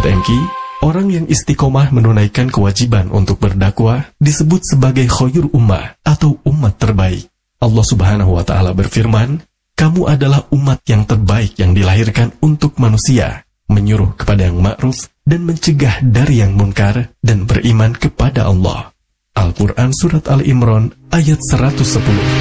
Tengki, orang yang istiqomah menunaikan kewajiban untuk berdakwah disebut sebagai khair ummah atau umat terbaik. Allah Subhanahu wa Ta'ala berfirman, "Kamu adalah umat yang terbaik yang dilahirkan untuk manusia, menyuruh kepada yang ma'ruf dan mencegah dari yang munkar dan beriman kepada Allah." Al-Quran Surat Al-Imran ayat 110.